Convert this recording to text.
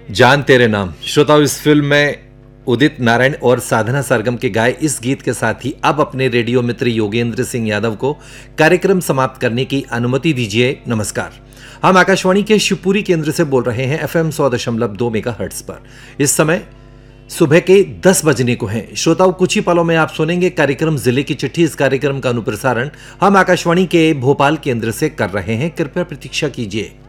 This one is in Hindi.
जान तेरे नाम। श्रोताओं, इस फिल्म में उदित नारायण और साधना सरगम के गाए इस गीत के साथ ही अब अपने रेडियो मित्र योगेंद्र सिंह यादव को कार्यक्रम समाप्त करने की अनुमति दीजिए। नमस्कार। हम आकाशवाणी के शिवपुरी केंद्र से बोल रहे हैं FM 100.2 मेगाहर्ट्ज पर। इस समय सुबह के 10 बजने को हैं। श्रोताओं, कुछ ही पलों में आप सुनेंगे कार्यक्रम जिले की चिट्ठी। इस कार्यक्रम का अनुप्रसारण हम आकाशवाणी के भोपाल केंद्र से कर रहे हैं। कृपया प्रतीक्षा कीजिए।